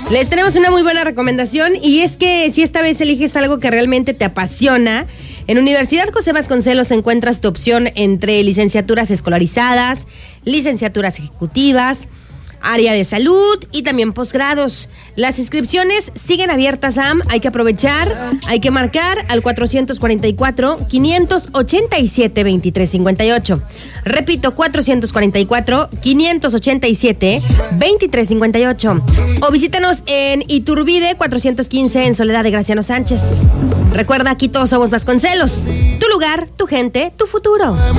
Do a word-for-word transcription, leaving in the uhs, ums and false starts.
Les tenemos una muy buena recomendación y es que si esta vez eliges algo que realmente te apasiona, en Universidad José Vasconcelos encuentras tu opción entre licenciaturas escolarizadas, licenciaturas ejecutivas, área de salud y también posgrados. Las inscripciones siguen abiertas, Sam. Hay que aprovechar, hay que marcar al cuatrocientos cuarenta y cuatro, quinientos ochenta y siete, veintitrés cincuenta y ocho. Repito, cuatrocientos cuarenta y cuatro, quinientos ochenta y siete, veintitrés cincuenta y ocho. O visítanos en Iturbide cuatrocientos quince en Soledad de Graciano Sánchez. Recuerda, aquí todos somos Vasconcelos. Tu lugar, tu gente, tu futuro.